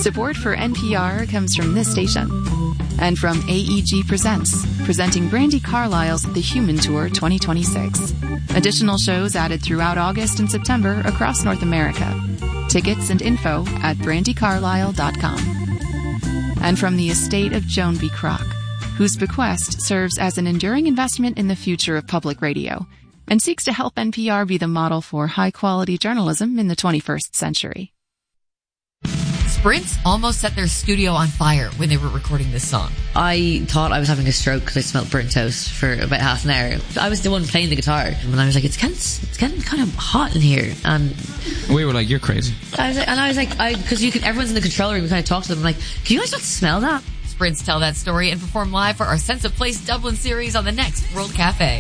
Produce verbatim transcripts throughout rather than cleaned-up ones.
Support for N P R comes from this station and from A E G Presents, presenting Brandi Carlile's The Human Tour twenty twenty-six. Additional shows added throughout August and September across North America. Tickets and info at brandy carlisle dot com. And from the estate of Joan B. Kroc, whose bequest serves as an enduring investment in the future of public radio and seeks to help N P R be the model for high-quality journalism in the twenty-first century. Sprint almost set their studio on fire when they were recording this song. I thought I was having a stroke because I smelled burnt toast for about half an hour. I was the one playing the guitar, and I was like, it's getting, it's getting kind of hot in here. And we were like, you're crazy. I was like, and I was like, I because you could, everyone's in the control room, we kind of talk to them, I'm like, can you guys not smell that? Sprints tell that story and perform live for our Sense of Place Dublin series on the next World Cafe.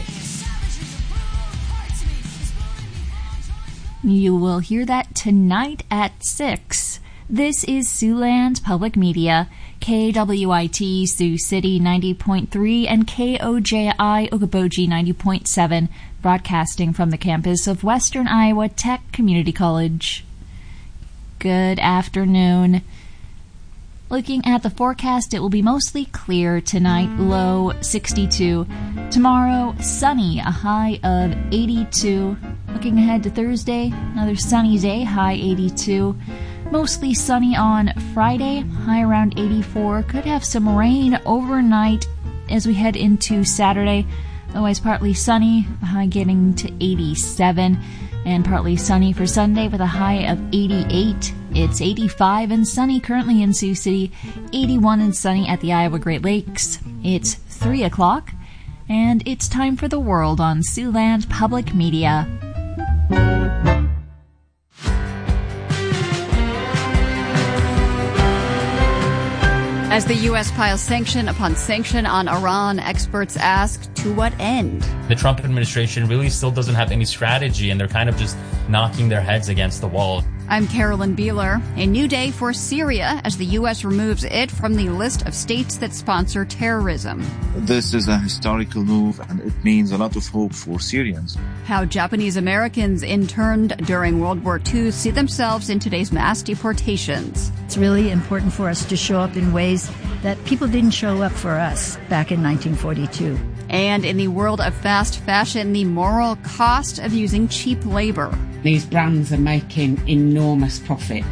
You will hear that tonight at six. This is Siouxland Public Media, K W I T Sioux City ninety point three and K O J I Okoboji ninety point seven, broadcasting from the campus of Western Iowa Tech Community College. Good afternoon. Looking at the forecast, it will be mostly clear tonight, low sixty-two. Tomorrow, sunny, a high of eighty-two. Looking ahead to Thursday, another sunny day, high eighty-two. Mostly sunny on Friday, high around eighty-four. Could have some rain overnight as we head into Saturday. Otherwise partly sunny, a high getting to eighty-seven. And partly sunny for Sunday with a high of eighty-eight. It's eighty-five and sunny currently in Sioux City, eighty-one and sunny at the Iowa Great Lakes. It's three o'clock, and it's time for The World on Siouxland Public Media. As the U S piles sanction upon sanction on Iran, experts ask, to what end? The Trump administration really still doesn't have any strategy, and they're kind of just knocking their heads against the wall. I'm Carolyn Beeler. A new day for Syria as the U S removes it from the list of states that sponsor terrorism. This is a historical move, and it means a lot of hope for Syrians. How Japanese Americans interned during World War Two see themselves in today's mass deportations. It's really important for us to show up in ways that people didn't show up for us back in nineteen forty-two. And in the world of fast fashion, the moral cost of using cheap labor. These brands are making enormous profit.